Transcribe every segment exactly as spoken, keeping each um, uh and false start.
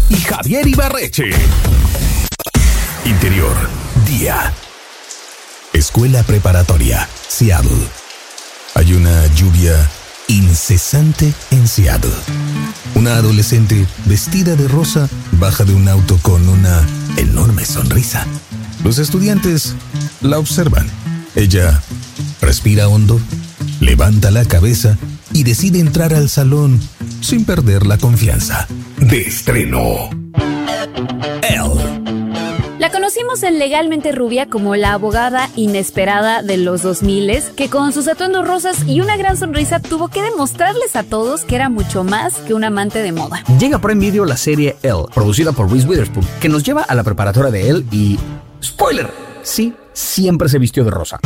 y Javier Ibarreche. Interior, día. Escuela preparatoria, Seattle. Hay una lluvia incesante en Seattle. Una adolescente vestida de rosa baja de un auto con una enorme sonrisa. Los estudiantes la observan. Ella respira hondo, levanta la cabeza y decide entrar al salón sin perder la confianza. De estreno, Elle. La conocimos en Legalmente Rubia como la abogada inesperada de los dos mil, que con sus atuendos rosas y una gran sonrisa tuvo que demostrarles a todos que era mucho más que un amante de moda. Llega a Prime Video la serie Elle, producida por Reese Witherspoon, que nos lleva a la preparatoria de Elle y... ¡spoiler! Sí, siempre se vistió de rosa.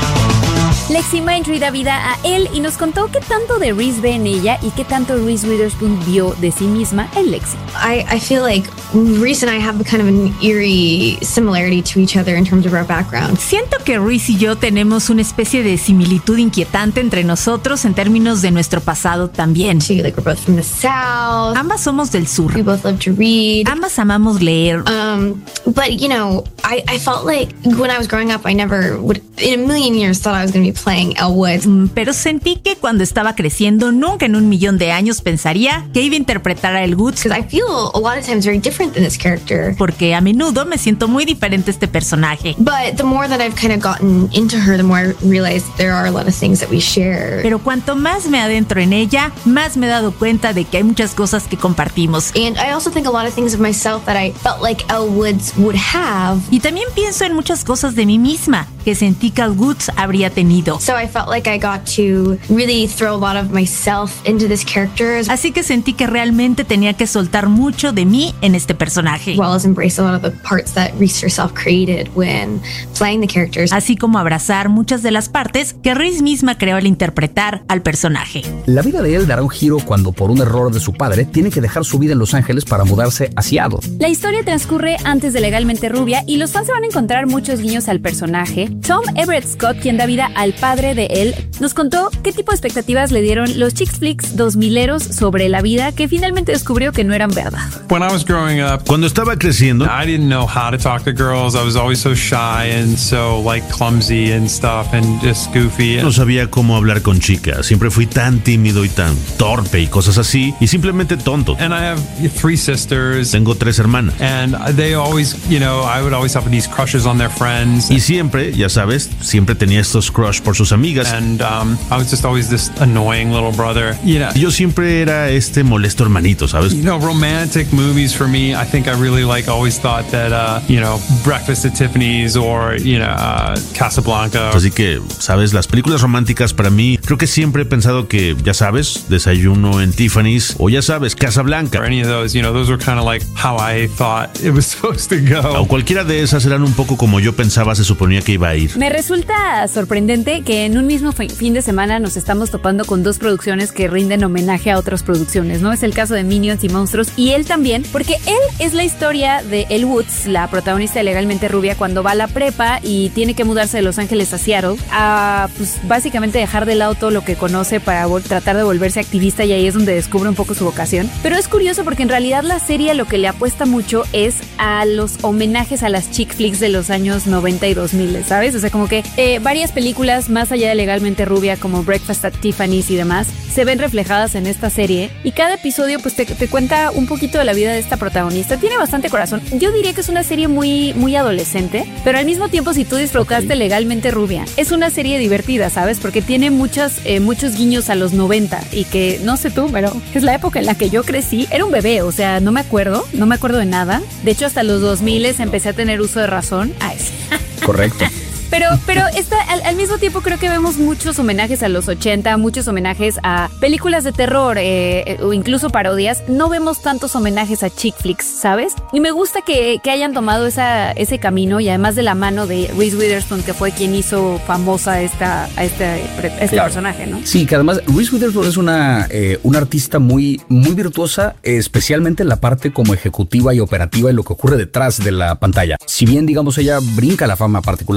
Lexi Mindry da vida a Elle y nos contó qué tanto de Reese ve en ella y qué tanto Reese Witherspoon vio de sí misma en Lexi. I, I feel like Reese and I have kind of an eerie similarity to each other in terms of our background. Siento que Reese y yo tenemos una especie de similitud inquietante entre nosotros en términos de nuestro pasado también. Too, like we're both from the South. Ambas somos del sur. We both love to read. Ambas amamos leer. Um, but you know, I, I felt like when I was growing up, I never would, in a million years, thought I was going to be playing Elle Woods. Pero sentí que cuando estaba creciendo, nunca en un millón de años pensaría que iba a interpretar a Elle Woods. Because I feel a lot of times very different than this character. Porque a menudo me siento muy diferente a este personaje. But the more that I've kind of gotten into her, the more I realized there are a lot of things that we share. Pero cuanto más me adentro en ella, más me he dado cuenta de que hay muchas cosas que compartimos. And I also think a lot of things of myself that I felt like Elle Woods would have. Y también pienso en muchas cosas de mí misma que sentí que Elle Woods habría tenido. So I felt like I got to really throw a lot of myself into this character. Así que sentí que realmente tenía que soltar mucho de mí en este personaje. As well as embrace a lot of the parts that Reese herself created when playing the characters. Así como abrazar muchas de las partes que Reese misma creó al interpretar al personaje. La vida de Elle dará un giro cuando, por un error de su padre, tiene que dejar su vida en Los Ángeles para mudarse a Seattle. La historia transcurre antes de Legalmente Rubia y los fans se van a encontrar muchos guiños al personaje. Tom Everett Scott, quien da vida al padre de Elle, nos contó qué tipo de expectativas le dieron los chick flicks dos mileros sobre la vida que finalmente descubrió que no eran verdad. When I was growing up, Cuando estaba creciendo, I didn't know how to talk to girls. I was always so shy and so like clumsy and stuff and just goofy. no sabía cómo hablar con chicas. Siempre fui tan tímido y tan torpe y cosas así, y simplemente tonto. And I have three sisters. Tengo tres hermanas. And they always, you know, I would always have these crushes on their friends. Y siempre, ya sabes, siempre tenía estos crush por sus amigas. And um, I was just always this annoying little brother. You know, Yo siempre era este molesto hermanito, ¿sabes? you know, romantic movies for me, I think I really like always thought that, uh, you know, Breakfast at Tiffany's or, you know, uh, Casablanca. Así que, ¿sabes? Las películas románticas para mí, creo que siempre he pensado que, ya sabes, Desayuno en Tiffany's o ya sabes, Casablanca. Or any of those, you know, those were kind of like how I thought it was supposed to go. O cualquiera de esas eran un poco como yo pensaba se suponía que iba a ir. Me resulta sorprendente que en un mismo fi- fin de semana nos estamos topando con dos producciones que rinden homenaje a otras producciones, ¿no? Es el caso de Minions y Monstruos, y él también, porque él es la historia de Elle Woods, la protagonista de Legalmente Rubia, cuando va a la prepa y tiene que mudarse de Los Ángeles a Seattle, a pues básicamente dejar de lado todo lo que conoce para vol- tratar de volverse activista, y ahí es donde descubre un poco su vocación. Pero es curioso porque en realidad la serie lo que le apuesta mucho es a los homenajes a las chick flicks de los años noventa y dos mil, ¿sabes? O sea, como que eh, varias películas más allá de Legalmente Rubia, como Breakfast at Tiffany's y demás, se ven reflejadas en esta serie, y cada episodio pues te, te cuenta un poquito de la vida de esta protagonista. Tiene bastante corazón. Yo diría que es una serie muy, muy adolescente, pero al mismo tiempo, si tú disfrutaste okay. Legalmente Rubia, es una serie divertida, ¿sabes? Porque tiene muchas, eh, muchos guiños a los noventa, y que, no sé tú, pero es la época en la que yo crecí. Era un bebé, o sea, no me acuerdo, no me acuerdo de nada. De hecho, hasta los dos mil empecé a tener uso de razón. Ah, es. Correcto. Pero, pero esta, al, al mismo tiempo creo que vemos muchos homenajes a los ochenta, muchos homenajes a películas de terror eh, o incluso parodias. No vemos tantos homenajes a chick flicks, ¿sabes? Y me gusta que, que hayan tomado esa, ese camino, y además de la mano de Reese Witherspoon, que fue quien hizo famosa esta, a este, a este claro. personaje, ¿no? Sí, que además Reese Witherspoon es una, eh, una artista muy, muy virtuosa, especialmente en la parte como ejecutiva y operativa y lo que ocurre detrás de la pantalla. Si bien, digamos, ella brinca la fama particularmente con este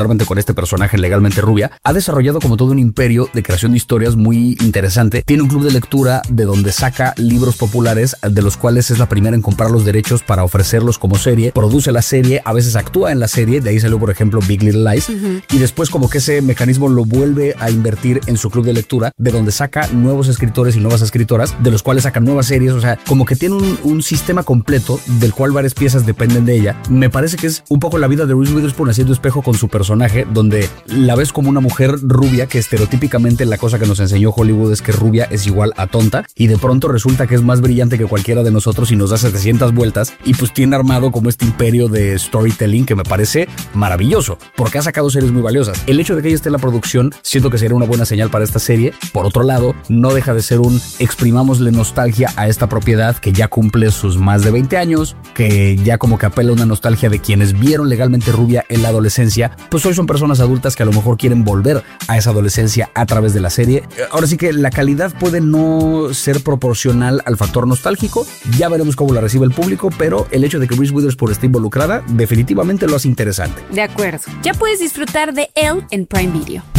este personaje Legalmente Rubia, ha desarrollado como todo un imperio de creación de historias muy interesante. Tiene un club de lectura de donde saca libros populares, de los cuales es la primera en comprar los derechos para ofrecerlos como serie, produce la serie, a veces actúa en la serie, de ahí salió por ejemplo Big Little Lies, uh-huh. y después como que ese mecanismo lo vuelve a invertir en su club de lectura, de donde saca nuevos escritores y nuevas escritoras, de los cuales saca nuevas series, o sea, como que tiene un, un sistema completo del cual varias piezas dependen de ella. Me parece que es un poco la vida de Reese Witherspoon haciendo espejo con su personaje, donde la ves como una mujer rubia, que estereotípicamente la cosa que nos enseñó Hollywood es que rubia es igual a tonta, y de pronto resulta que es más brillante que cualquiera de nosotros y nos da setecientas vueltas, y pues tiene armado como este imperio de storytelling que me parece maravilloso, porque ha sacado series muy valiosas. El hecho de que ella esté en la producción, siento que sería una buena señal para esta serie. Por otro lado, no deja de ser un exprimámosle nostalgia a esta propiedad que ya cumple sus más de veinte años, que ya como que apela a una nostalgia de quienes vieron Legalmente Rubia en la adolescencia, pues hoy son personas adultas que a lo mejor quieren volver a esa adolescencia a través de la serie. Ahora sí que la calidad puede no ser proporcional al factor nostálgico, ya veremos cómo la recibe el público, pero el hecho de que Reese Witherspoon esté involucrada definitivamente lo hace interesante. De acuerdo. Ya puedes disfrutar de Elle en Prime Video.